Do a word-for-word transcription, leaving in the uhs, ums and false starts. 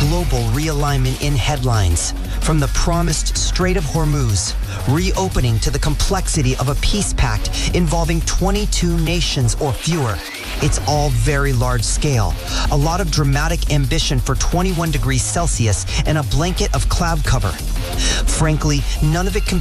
global realignment in headlines. From the promised Strait of Hormuz, reopening to the complexity of a peace pact involving twenty-two nations or fewer. It's all very large scale. A lot of dramatic ambition for twenty-one degrees Celsius and a blanket of cloud cover. Frankly, none of it can